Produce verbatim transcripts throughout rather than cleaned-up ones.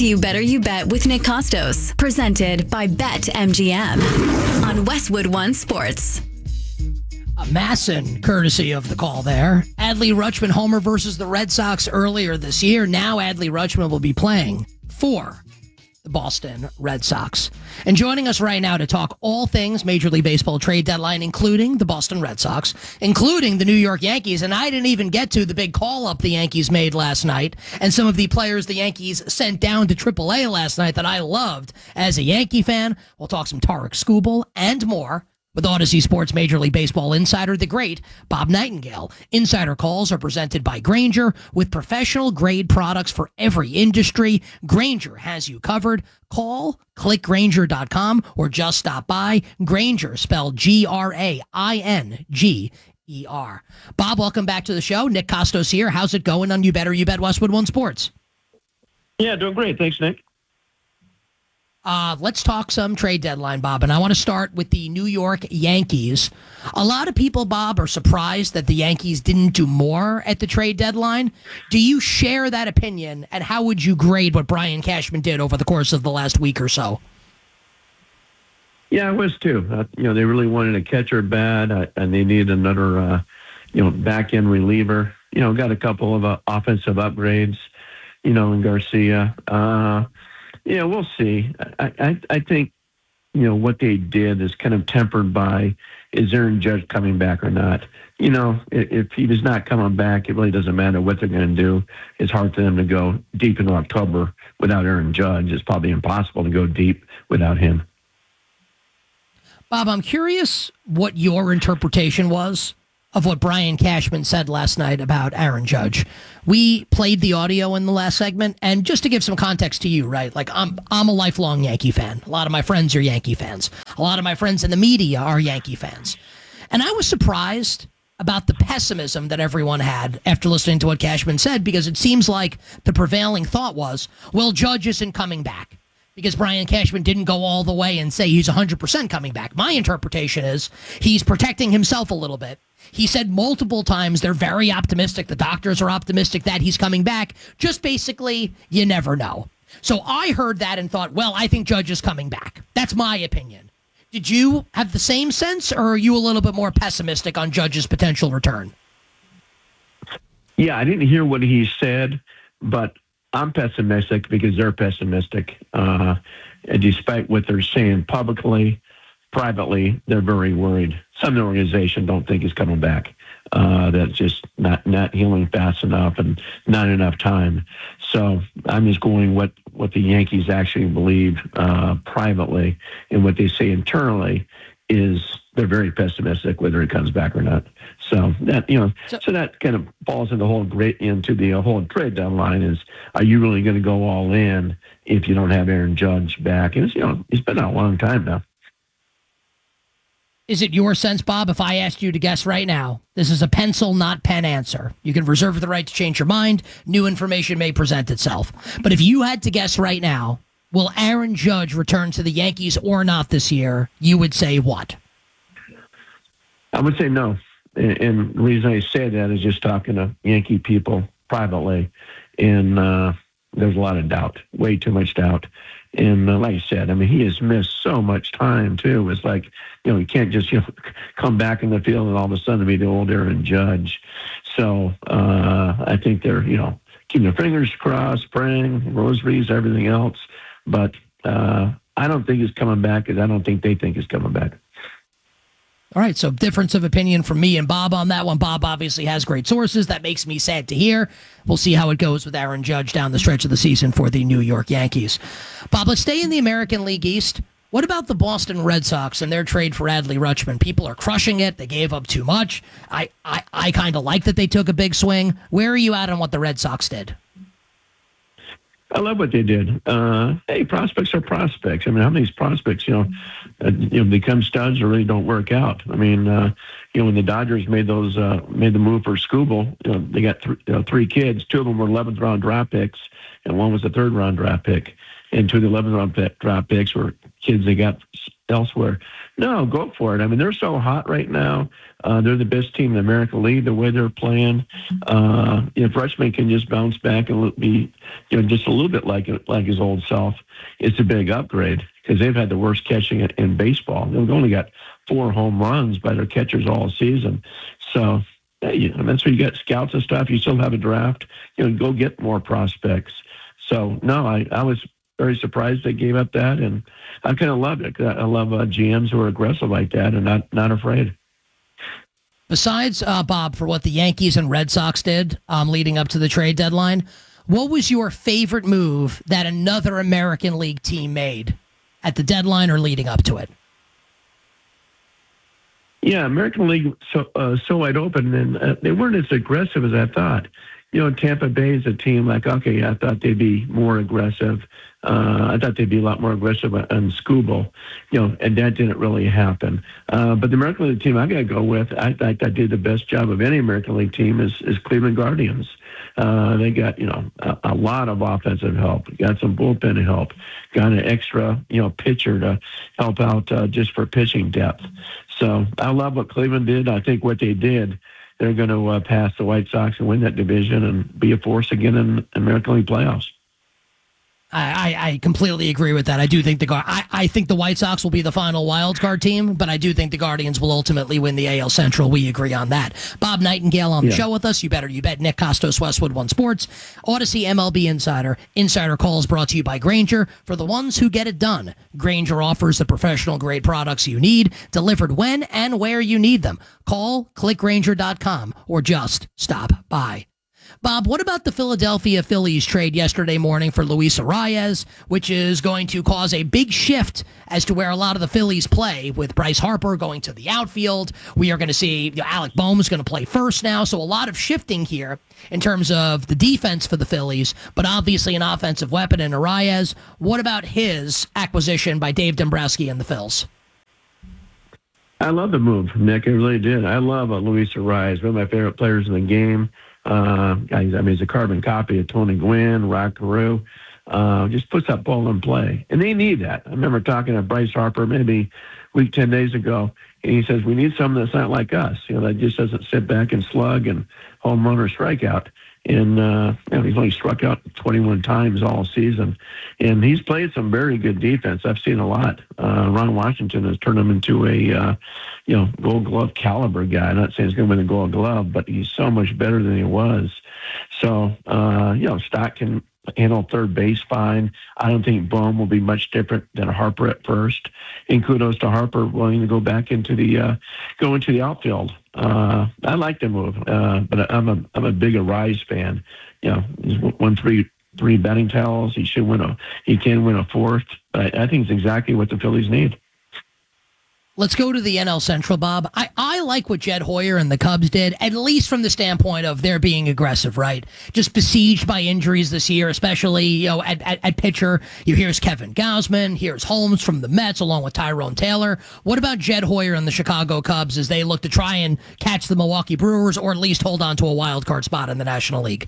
to You Better You Bet with Nick Costos, presented by BetMGM on Westwood One Sports. A Masson courtesy of the call there. Adley Rutschman homer versus the Red Sox earlier this year. Now Adley Rutschman will be playing for the Boston Red Sox. And joining us right now to talk all things Major League Baseball trade deadline, including the Boston Red Sox, including the New York Yankees. And I didn't even get to the big call-up the Yankees made last night and some of the players the Yankees sent down to triple A last night that I loved as a Yankee fan. We'll talk some Tarik Skubal and more with Odyssey Sports Major League Baseball insider, the great Bob Nightingale. Insider calls are presented by Grainger with professional-grade products for every industry. Grainger has you covered. Call, click Grainger dot com, or just stop by. Grainger, spelled G R A I N G E R. Bob, welcome back to the show. Nick Costos here. How's it going on You Better You Bet Westwood One Sports? Yeah, doing great. Thanks, Nick. Uh, let's talk some trade deadline, Bob. And I want to start with the New York Yankees. A lot of people, Bob, are surprised that the Yankees didn't do more at the trade deadline. Do you share that opinion? And how would you grade what Brian Cashman did over the course of the last week or so? Yeah, I was too. Uh, you know, they really wanted a catcher bad, uh, and they needed another, uh, you know, back-end reliever. You know, got a couple of uh, offensive upgrades, you know, in Garcia. Uh Yeah, we'll see. I, I I think, you know, what they did is kind of tempered by, is Aaron Judge coming back or not? You know, if, if he was not coming back, it really doesn't matter what they're going to do. It's hard for them to go deep into October without Aaron Judge. It's probably impossible to go deep without him. Bob, I'm curious what your interpretation was of what Brian Cashman said last night about Aaron Judge. We played the audio in the last segment, and just to give some context to you, right? Like, I'm I'm a lifelong Yankee fan. A lot of my friends are Yankee fans. A lot of my friends in the media are Yankee fans. And I was surprised about the pessimism that everyone had after listening to what Cashman said, because it seems like the prevailing thought was, well, Judge isn't coming back, because Brian Cashman didn't go all the way and say he's one hundred percent coming back. My interpretation is he's protecting himself a little bit. He said multiple times they're very optimistic. The doctors are optimistic that he's coming back. Just basically, you never know. So I heard that and thought, well, I think Judge is coming back. That's my opinion. Did you have the same sense, or are you a little bit more pessimistic on Judge's potential return? Yeah, I didn't hear what he said, but I'm pessimistic because they're pessimistic. Uh, and despite what they're saying publicly, privately, they're very worried. Some of the organization don't think he's coming back. Uh, that's just not, not healing fast enough and not enough time. So I'm just going what, what the Yankees actually believe uh, privately, and what they say internally is they're very pessimistic whether he comes back or not. So that, you know, so, so that kind of falls into the whole great into the whole trade deadline is, are you really going to go all in if you don't have Aaron Judge back? And it's, you know, it's been out a long time now. Is it your sense, Bob, if I asked you to guess right now, this is a pencil, not pen answer. You can reserve the right to change your mind. New information may present itself. But if you had to guess right now, will Aaron Judge return to the Yankees or not this year, you would say what? I would say no. And, and the reason I say that is just talking to Yankee people privately. And uh, there's a lot of doubt, way too much doubt. And uh, like I said, I mean, he has missed so much time, too. It's like, you know, he can't just, you know, come back in the field and all of a sudden be the old Aaron Judge. So uh, I think they're, you know, keeping their fingers crossed, praying, rosaries, everything else. But uh, I don't think he's coming back, because I don't think they think he's coming back. All right, so difference of opinion from me and Bob on that one. Bob obviously has great sources. That makes me sad to hear. We'll see how it goes with Aaron Judge down the stretch of the season for the New York Yankees. Bob, let's stay in the American League East. What about the Boston Red Sox and their trade for Adley Rutschman? People are crushing it. They gave up too much. I, I, I kind of like that they took a big swing. Where are you at on what the Red Sox did? I love what they did. Uh, hey, prospects are prospects. I mean, how many prospects, you know, uh, you know, become studs or really don't work out? I mean, uh, you know, when the Dodgers made those uh, made the move for Skubal, you know, they got th- you know, three kids. Two of them were eleventh round draft picks, and one was a third round draft pick. And two of the eleventh round draft picks were kids they got elsewhere. No, go for it. I mean, they're so hot right now. Uh, they're the best team in the American League, the way they're playing. Uh, if Rutschman can just bounce back and be, you know, just a little bit like like his old self, it's a big upgrade because they've had the worst catching in, in baseball. They've only got four home runs by their catchers all season. So hey, that's where you got scouts and stuff. You still have a draft. You know, go get more prospects. So, no, I, I was very surprised they gave up that, and I kind of love it. I love uh, G Ms who are aggressive like that and not, not afraid. Besides, uh, Bob, for what the Yankees and Red Sox did um, leading up to the trade deadline, what was your favorite move that another American League team made at the deadline or leading up to it? Yeah, American League so uh, so wide open, and uh, they weren't as aggressive as I thought. You know, Tampa Bay is a team like, okay, I thought they'd be more aggressive. Uh, I thought they'd be a lot more aggressive on Skubal, you know, and that didn't really happen. Uh, but the American League team I got to go with, I think I did the best job of any American League team is, is Cleveland Guardians. Uh, they got, you know, a, a lot of offensive help, got some bullpen help, got an extra, you know, pitcher to help out uh, just for pitching depth. So I love what Cleveland did. I think what they did, they're going to uh, pass the White Sox and win that division and be a force again in American League playoffs. I, I completely agree with that. I do think the I, I think the White Sox will be the final wild card team, but I do think the Guardians will ultimately win the A L Central. We agree on that. Bob Nightingale on the yeah. show with us. You better you bet. Nick Costos, Westwood One Sports, Odyssey M L B Insider. Insider Calls brought to you by Grainger. For the ones who get it done, Grainger offers the professional grade products you need, delivered when and where you need them. Call, click Grainger dot com, or just stop by. Bob, what about the Philadelphia Phillies trade yesterday morning for Luis Arraez, which is going to cause a big shift as to where a lot of the Phillies play, with Bryce Harper going to the outfield? We are going to see, you know, Alec Boehm's going to play first now, so a lot of shifting here in terms of the defense for the Phillies, but obviously an offensive weapon in Arraez. What about his acquisition by Dave Dombrowski and the Phils? I love the move, Nick. I really did. I love uh, Luis Arraez, one of my favorite players in the game. Uh, I mean, he's a carbon copy of Tony Gwynn, Rod Carew. Uh, just puts that ball in play. And they need that. I remember talking to Bryce Harper maybe a week, ten days ago, and he says, we need someone that's not like us, you know, that just doesn't sit back and slug and home run or strikeout. And uh, you know, he's only struck out twenty-one times all season. And he's played some very good defense. I've seen a lot. Uh, Ron Washington has turned him into a, uh, you know, Gold Glove caliber guy. I'm not saying he's going to win the Gold Glove, but he's so much better than he was. So, uh, you know, Stock can handle third base fine. I don't think Bohm will be much different than Harper at first. And kudos to Harper willing to go back into the uh, go into the outfield. Uh, I like the move, uh, but I'm a I'm a big Arraez fan. You know, he's won three three batting titles. He should win a he can win a fourth. But I, I think it's exactly what the Phillies need. Let's go to the N L Central, Bob. I, I like what Jed Hoyer and the Cubs did, at least from the standpoint of their being aggressive, right? Just besieged by injuries this year, especially, you know, at, at, at pitcher. You here's Kevin Gausman, here's Holmes from the Mets, along with Tyrone Taylor. What about Jed Hoyer and the Chicago Cubs as they look to try and catch the Milwaukee Brewers, or at least hold on to a wild card spot in the National League?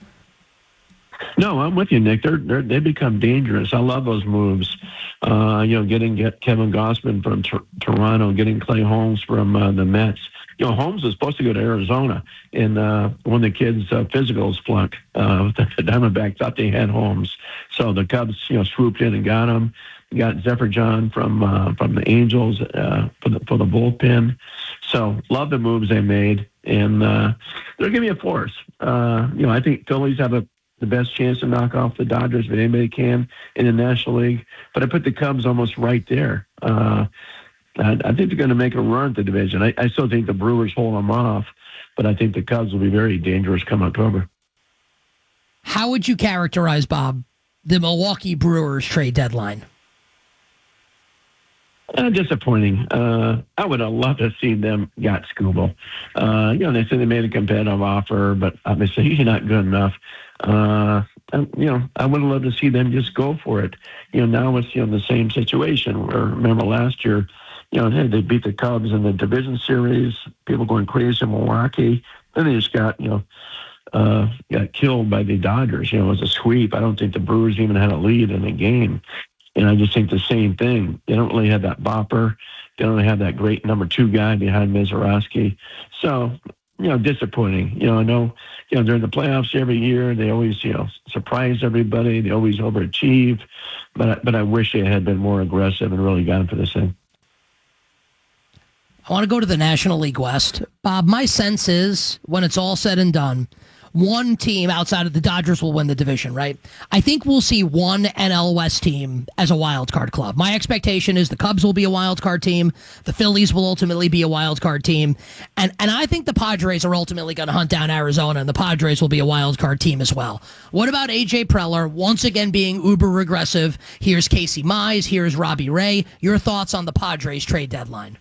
No, I'm with you, Nick. They're, they're they become dangerous. I love those moves. Uh, you know, getting get Kevin Gausman from T- Toronto, getting Clay Holmes from uh, the Mets. You know, Holmes was supposed to go to Arizona, and uh, one of the kids' uh, physicals flunked. Uh, the Diamondbacks thought they had Holmes, so the Cubs, you know, swooped in and got him. Got Zephyr John from uh, from the Angels uh, for the for the bullpen. So love the moves they made, and uh, they're giving me a force. Uh, you know, I think Phillies have a the best chance to knock off the Dodgers, but anybody can in the National League. But I put the Cubs almost right there. Uh, I, I think they're going to make a run at the division. I, I still think the Brewers hold them off, but I think the Cubs will be very dangerous come October. How would you characterize, Bob, the Milwaukee Brewers trade deadline? Uh, disappointing. Uh, I would have loved to see them got Skubal. Uh, you know, they said they made a competitive offer, but obviously he's not good enough. Uh, and, you know, I would have loved to see them just go for it. You know, now it's, you know, the same situation where, remember last year, you know, hey, they beat the Cubs in the division series, people going crazy in Milwaukee. Then they just got, you know, uh, got killed by the Dodgers. You know, it was a sweep. I don't think the Brewers even had a lead in the game. And I just think the same thing. They don't really have that bopper. They don't have that great number two guy behind Mizorowski. So, you know, disappointing. You know, I know, you know, during the playoffs every year, they always, you know, surprise everybody. They always overachieve. But, but I wish they had been more aggressive and really gone for this thing. I want to go to the National League West. Bob, my sense is when it's all said and done, one team outside of the Dodgers will win the division, right? I think we'll see one N L West team as a wild card club. My expectation is the Cubs will be a wild card team. The Phillies will ultimately be a wild card team. And and I think the Padres are ultimately going to hunt down Arizona, and the Padres will be a wild card team as well. What about A J Preller once again being uber regressive? Here's Casey Mize. Here's Robbie Ray. Your thoughts on the Padres trade deadline?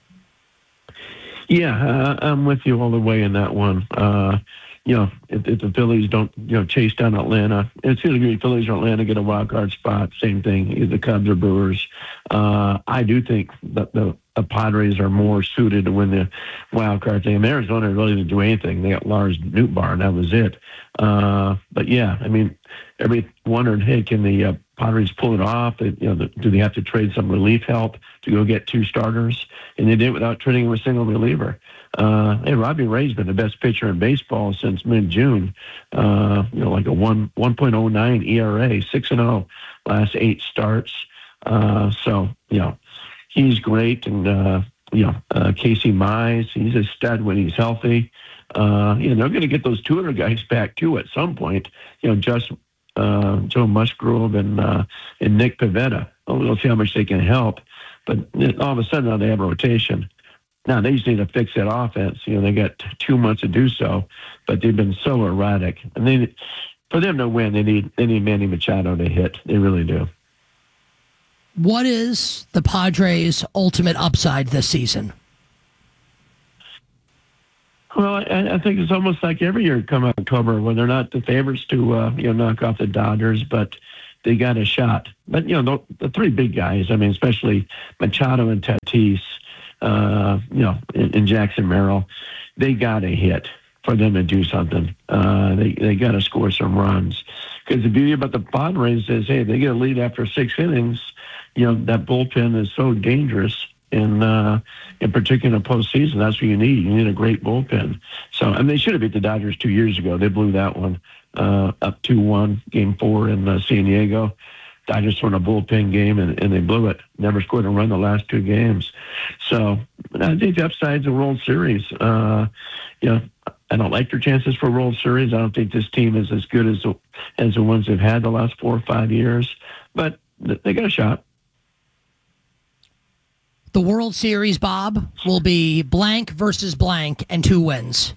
Yeah, uh, I'm with you all the way in that one. Uh, you know, if, if the Phillies don't, you know, chase down Atlanta, it's going to be Phillies or Atlanta get a wild card spot. Same thing, either the Cubs or Brewers. Uh, I do think that the, the Padres are more suited to win the wild card thing. I mean, Arizona really didn't do anything. They got Lars Nootbaar, and that was it. Uh, but yeah, I mean, everybody wondered, hey, can the uh, Padres pull it off? They, you know, the, do they have to trade some relief help to go get two starters? And they did it without trading a single reliever. Uh, hey, Robbie Ray's been the best pitcher in baseball since mid-June. Uh, you know, like a one one point oh nine E R A, six and oh last eight starts. Uh, so you know, he's great, and uh, you know, uh, Casey Mize, he's a stud when he's healthy. Uh, you know, they're going to get those two other guys back too at some point. You know, just uh, Joe Musgrove and uh, and Nick Pivetta. We'll see how much they can help. But all of a sudden now they have a rotation. Now they just need to fix that offense. You know, they got two months to do so, but they've been so erratic. And they, for them to win, they need they need Manny Machado to hit. They really do. What is the Padres' ultimate upside this season? Well, I, I think it's almost like every year come October when they're not the favorites to uh, you know knock off the Dodgers, but they got a shot. But you know the, the three big guys. I mean, especially Machado and Tatis, uh, you know, and, and Jackson Merrill, they got a hit for them to do something. Uh, they they got to score some runs because the beauty about the Padres is, hey, if they get a lead after six innings, you know that bullpen is so dangerous. In uh, in particular, in the postseason, that's what you need. You need a great bullpen. So, I mean, they should have beat the Dodgers two years ago. They blew that one uh, up two one, game four in uh, San Diego. Dodgers won a bullpen game, and, and they blew it. Never scored a run the last two games. So, I think the upside's a World Series. Uh, you know, I don't like their chances for World Series. I don't think this team is as good as the, as the ones they've had the last four or five years. But they got a shot. The World Series, Bob, will be blank versus blank and two wins.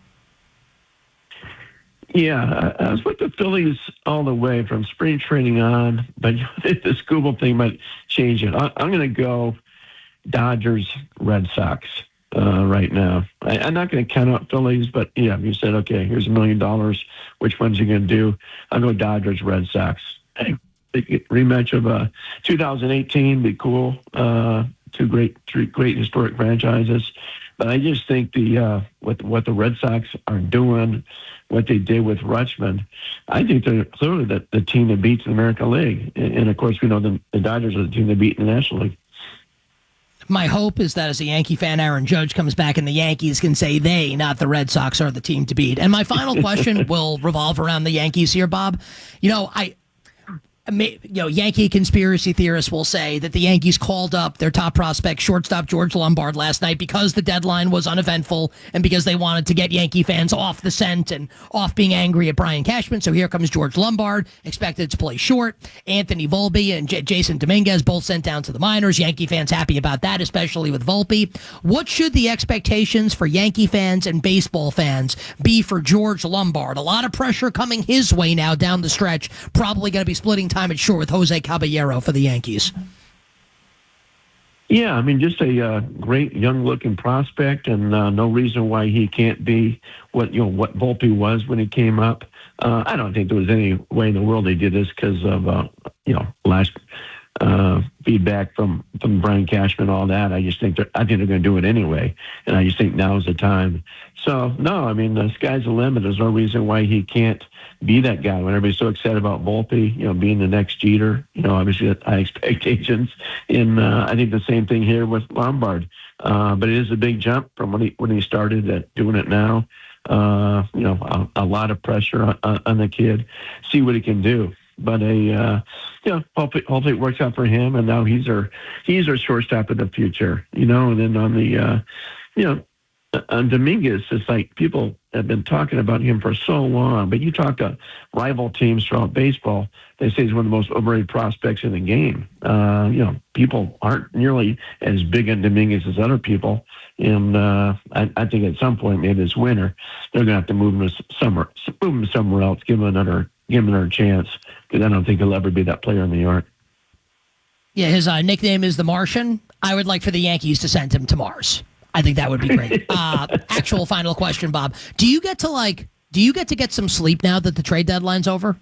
Yeah, I was with the Phillies all the way from spring training on, but the Scooble thing might change it. I'm going to go Dodgers, Red Sox uh, right now. I, I'm not going to count out Phillies, but yeah, you said, okay, here's a million dollars. Which ones are you going to do? I'll go Dodgers, Red Sox. Hey, rematch of uh, two thousand eighteen be cool. Uh, two great, three great historic franchises. But I just think the uh, what what the Red Sox are doing, what they did with Rutschman, I think they're clearly the, the team that beats the American League. And, and of course, we know the, the Dodgers are the team that beat in the National League. My hope is that as a Yankee fan, Aaron Judge comes back and the Yankees can say they, not the Red Sox, are the team to beat. And my final question will revolve around the Yankees here, Bob. You know, I... You know, Yankee conspiracy theorists will say that the Yankees called up their top prospect, shortstop George Lombard, last night because the deadline was uneventful and because they wanted to get Yankee fans off the scent and off being angry at Brian Cashman. So here comes George Lombard, expected to play short. Anthony Volpe and J- Jason Dominguez both sent down to the minors. Yankee fans happy about that, especially with Volpe. What should the expectations for Yankee fans and baseball fans be for George Lombard? A lot of pressure coming his way now down the stretch. Probably going to be splitting time at short with Jose Caballero for the Yankees. Yeah, I mean, just a uh, great young-looking prospect, and uh, no reason why he can't be what you know what Volpe was when he came up. Uh, I don't think there was any way in the world they did this because of uh, you know last uh, feedback from, from Brian Cashman, all that. I just think they're, I think they're going to do it anyway. And I just think now is the time. So, no, I mean, the sky's the limit. There's no reason why he can't be that guy. When everybody's so excited about Volpe, you know, being the next Jeter, you know, obviously high expectations. And uh, I think the same thing here with Lombard. Uh, but it is a big jump from when he, when he started at doing it now. Uh, you know, a, a lot of pressure on, on the kid. See what he can do. But a, uh, you know, hopefully, hopefully it works out for him. And now he's our, he's our shortstop of the future, you know. And then on the, uh, you know, on Dominguez, it's like people have been talking about him for so long. But you talk to rival teams throughout baseball, they say he's one of the most overrated prospects in the game. Uh, you know, people aren't nearly as big on Dominguez as other people. And uh, I, I think at some point, maybe this winter, they're going to have to move him to somewhere, move him somewhere else, give him another, give him another chance. Because I don't think he'll ever be that player in New York. Yeah, his uh, nickname is the Martian. I would like for the Yankees to send him to Mars. I think that would be great. Uh, actual final question, Bob. Do you get to like? Do you get to get some sleep now that the trade deadline's over?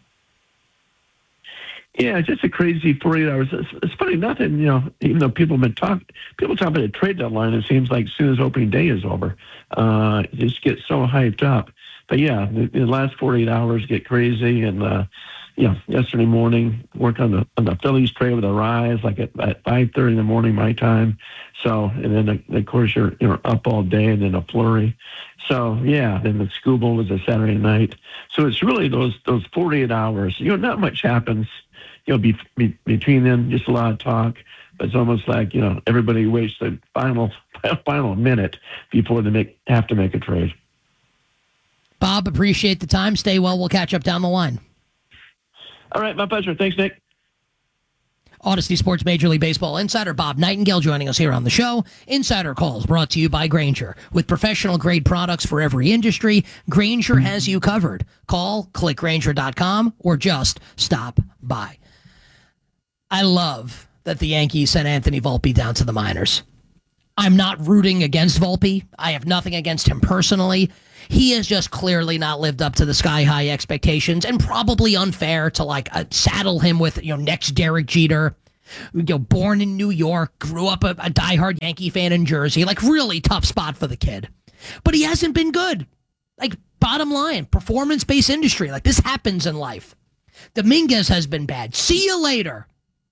Yeah, it's just a crazy forty-eight hours. It's, it's funny, nothing. You know, even though people have been talking, people talk about the trade deadline. It seems like as soon as opening day is over, uh, it just gets so hyped up. But yeah, the, the last forty-eight hours get crazy, and uh, you know, yesterday morning work on the on the Phillies trade with a rise, like at, at five thirty in the morning my time. So, and then uh, of course you're you're up all day, and then a flurry. So yeah, then the Scuba was a Saturday night. So it's really those those forty-eight hours. You know, not much happens. You know, be, be, between them, just a lot of talk. But it's almost like, you know, everybody waits the final final minute before they make have to make a trade. Bob, appreciate the time. Stay well. We'll catch up down the line. All right, my pleasure. Thanks, Nick. Odyssey Sports Major League Baseball insider Bob Nightingale joining us here on the show. Insider Calls brought to you by Grainger. With professional-grade products for every industry, Grainger has you covered. Call, click Grainger dot com, or just stop by. I love that the Yankees sent Anthony Volpe down to the minors. I'm not rooting against Volpe. I have nothing against him personally. He has just clearly not lived up to the sky-high expectations, and probably unfair to like uh, saddle him with, you know, next Derek Jeter, you know, born in New York, grew up a, a diehard Yankee fan in Jersey. Like, really tough spot for the kid. But he hasn't been good. Like, bottom line, performance-based industry. Like, this happens in life. Dominguez has been bad. See you later.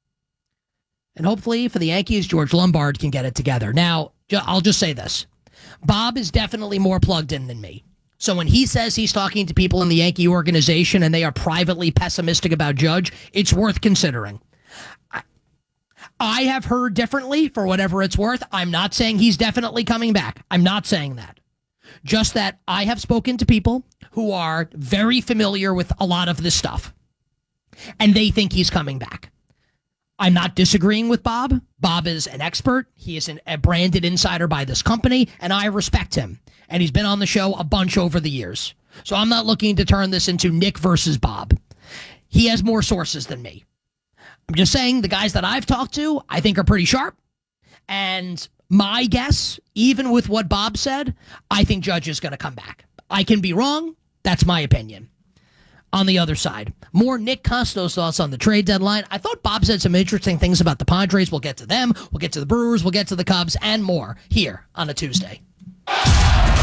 And hopefully for the Yankees, George Lombard can get it together. Now, I'll just say this. Bob is definitely more plugged in than me. So when he says he's talking to people in the Yankee organization and they are privately pessimistic about Judge, it's worth considering. I, I have heard differently for whatever it's worth. I'm not saying he's definitely coming back. I'm not saying that. Just that I have spoken to people who are very familiar with a lot of this stuff, and they think he's coming back. I'm not disagreeing with Bob. Bob is an expert. He is an, a branded insider by this company, and I respect him. And he's been on the show a bunch over the years. So I'm not looking to turn this into Nick versus Bob. He has more sources than me. I'm just saying the guys that I've talked to, I think are pretty sharp. And my guess, even with what Bob said, I think Judge is going to come back. I can be wrong. That's my opinion. On the other side, more Nick Costos thoughts on the trade deadline. I thought Bob said some interesting things about the Padres. We'll get to them. We'll get to the Brewers. We'll get to the Cubs and more here on a Tuesday.